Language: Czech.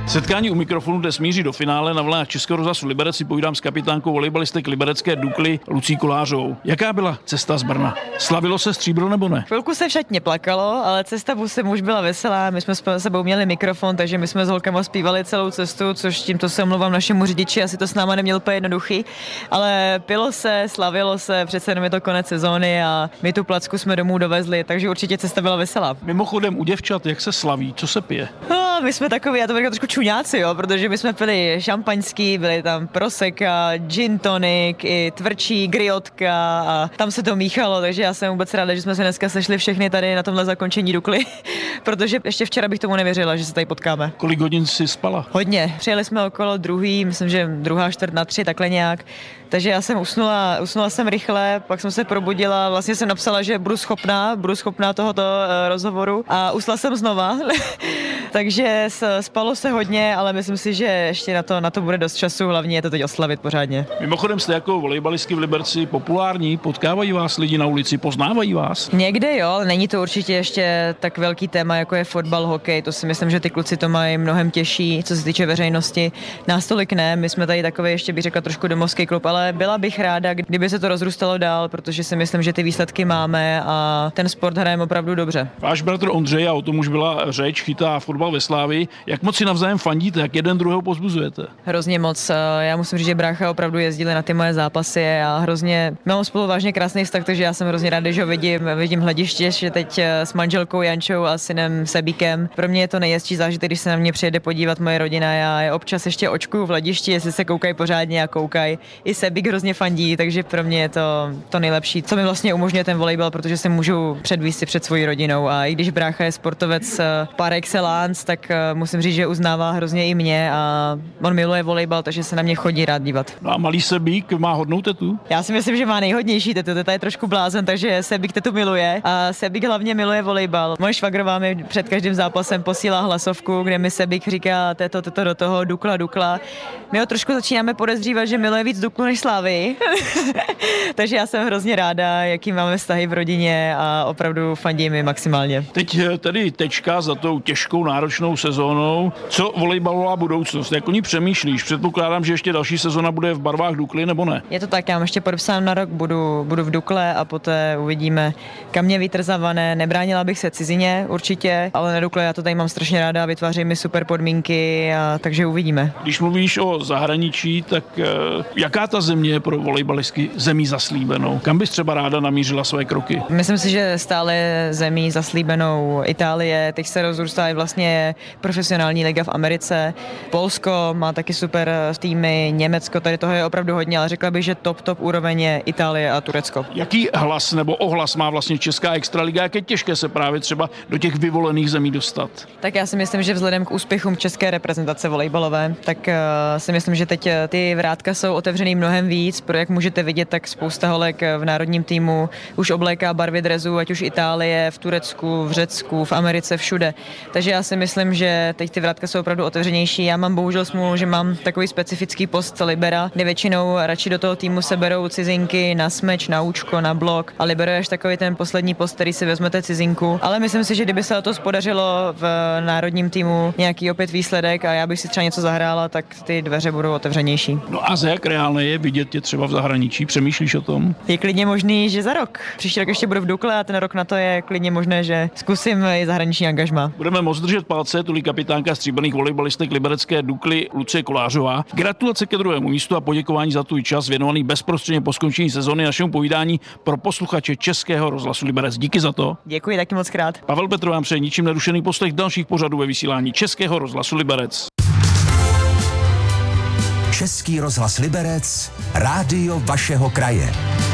Setkání u mikrofonu dnes míří do finále. Na vlnách Českého rozhlasu Liberec si povídám s kapitánkou volejbalistek liberecké Dukly Lucí Kolářovou. Jaká byla cesta z Brna? Slavilo se stříbro nebo ne? Chvilku se v šatně plakalo, ale cesta busem už byla veselá. My jsme s sebou měli mikrofon, takže my jsme s holkama zpívali celou cestu, což tímto se omlouvám našemu řidiči, asi to s náma neměl úplně jednoduchý, ale pilo se, slavilo se, přece jenom je to konec sezóny a my tu placku jsme domů dovezli, takže určitě cesta byla veselá. Mimochodem u děvčat, jak se slaví, co se pije? My jsme takový, já to říkám trošku čuňáci, jo, protože my jsme pili šampaňský, byli tam proseka, gin tonic, i tvrdší griotka a tam se to míchalo, takže já jsem vůbec ráda, že jsme se dneska sešli všechny tady na tomhle zakončení Dukly, protože ještě včera bych tomu nevěřila, že se tady potkáme. Kolik hodin jsi spala? Hodně. Přijeli jsme okolo druhý, myslím, že 2:45, takhle nějak. Takže já jsem usnula jsem rychle, pak jsem se probudila, vlastně jsem napsala, že budu schopná tohoto rozhovoru a usla jsem znova. Takže spalo se hodně, ale myslím si, že ještě na to bude dost času, hlavně je to teď oslavit pořádně. Mimochodem jste jako volejbalistky v Liberci populární, potkávají vás lidi na ulici, poznávají vás? Někde jo, ale není to určitě ještě tak velký téma, jako je fotbal, hokej, to si myslím, že ty kluci to mají mnohem těžší, co se týče veřejnosti. Nás tolik ne, my jsme tady takový, ještě bych řekla, trošku domovský klub, ale byla bych ráda, kdyby se to rozrůstalo dál, protože si myslím, že ty výsledky máme a ten sport hrajeme opravdu dobře. Váš bratr Ondřej, a o tom už byla řeč, chytá fotbal ve Slávii. Jak moc si navzájem fandíte, jak jeden druhého pozbuzujete? Hrozně moc. Já musím říct, že brácha opravdu jezdili na ty moje zápasy a hrozně mám spolu vážně krásný vztah, takže já jsem hrozně ráda, že ho vidím hlediště, že teď s manželkou Jančou a synem Sebíkem. Pro mě je to nejhezčí zážitek, když se na mě přijede podívat moje rodina. Já je občas ještě očkuju v hledišti, jestli se koukají pořádně a koukají. I Sebík hrozně fandí, takže pro mě je to nejlepší, co mi vlastně umožňuje ten volejbal, protože se můžu předvíst si před svojí rodinou a i když brácha je sportovec par excellence, tak musím říct, že uznává hrozně i mě a on miluje volejbal, takže se na mě chodí rád dívat. No a malý Sebík má hodnou tetu? Já si myslím, že má nejhodnější tetu, teta je trošku blázen, takže Sebík tetu miluje a Sebík hlavně miluje volejbal. Moje švagrová mi před každým zápasem posílá hlasovku, kde mi Sebík říká teto do toho, Dukla. My ho trošku začínáme podezřívat, že miluje víc Duklu než Slávii. Takže já jsem hrozně ráda, jaký máme vztahy v rodině a opravdu fandím mi maximálně. Teď tedy tečka za tou těžkou náročnou sezónou. Co volejbalová budoucnost? Jak o ní přemýšlíš? Předpokládám, že ještě další sezóna bude v barvách Dukly, nebo ne? Je to tak, já mám ještě podepsán na rok, budu v Dukle a poté uvidíme, kam mě vítr zavane. Nebránila bych se cizině určitě, ale na Dukle já to tady mám strašně ráda, vytváří mi super podmínky, takže uvidíme. Když mluvíš o zahraničí, tak jaká ta země je pro volejbalistky zemí zaslíbenou? Kam bys třeba ráda namířila své kroky? Myslím si, že stále je zemí zaslíbenou Itálie, teď se rozrůstá i vlastně profesionální liga v Americe. Polsko má taky super týmy, Německo, tady toho je opravdu hodně, ale řekla bych, že top úroveň je Itálie a Turecko. Jaký hlas nebo ohlas má vlastně česká extraliga? Jak je těžké se právě třeba do těch vyvolených zemí dostat? Tak já si myslím, že vzhledem k úspěchům české reprezentace volejbalové, tak si myslím, že teď ty vrátka jsou otevřený mnohem víc, pro jak můžete vidět, tak spousta holek v národním týmu už obléká barvy dresu, ať už Itálie, v Turecku, v Řecku, v Americe, všude. Takže já si myslím, že teď ty vrátka jsou opravdu otevřenější. Já mám bohužel smůlu, že mám takový specifický post libera, kde většinou radši do toho týmu se berou cizinky na smeč, na účko, na blok a libero je až takový ten poslední post, který si vezmete cizinku. Ale myslím si, že kdyby se to podařilo v národním týmu nějaký opět výsledek a já bych si třeba něco zahrála, tak ty dveře budou otevřenější. No a jak reálné je vidět tě třeba v zahraničí? Přemýšlíš o tom? Je klidně možný, že za rok. Příští rok ještě budu v Dukle a ten rok na to je klidně možné, že zkusím i zahraniční angažmá. Budeme moc držet palce, tolik kapitánka stříbrných volejbalistek liberecké Dukly Lucie Kolářová. Gratulace ke druhému místu a poděkování za tvůj čas věnovaný bezprostředně po skončení sezony našemu povídání pro posluchače Českého rozhlasu Liberec. Díky za to. Děkuji taky moc krát. Pavel Petr vám přeje ničím nerušený poslech dalších pořadů ve vysílání Českého rozhlasu Liberec. Český rozhlas Liberec, rádio vašeho kraje.